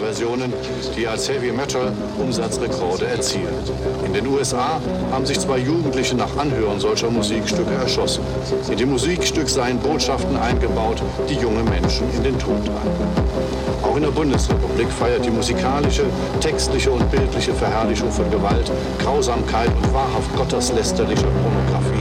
Versionen, die als Heavy Metal Umsatzrekorde erzielen. In den USA haben sich 2 Jugendliche nach Anhören solcher Musikstücke erschossen. In dem Musikstück seien Botschaften eingebaut, die junge Menschen in den Tod treiben. Auch in der Bundesrepublik feiert die musikalische, textliche und bildliche Verherrlichung von Gewalt, Grausamkeit und wahrhaft gotteslästerlicher Pornografie